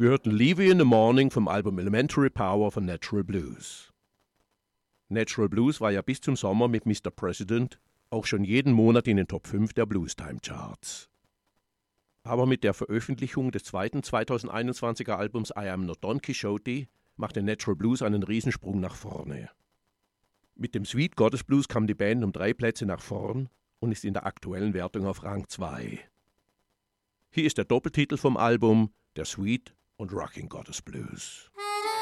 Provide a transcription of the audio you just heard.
Wir hörten Leavey in the Morning vom Album Elementary Power von Natural Blues. Natural Blues war ja bis zum Sommer mit Mr. President auch schon jeden Monat in den Top 5 der Blues-Time Charts. Aber mit der Veröffentlichung des zweiten 2021er Albums I Am Not Don Quixote machte Natural Blues einen Riesensprung nach vorne. Mit dem Sweet Goddess Blues kam die Band um 3 Plätze nach vorn und ist in der aktuellen Wertung auf Rang 2. Hier ist der Doppeltitel vom Album, der Sweet und Rocking Goddess Blues.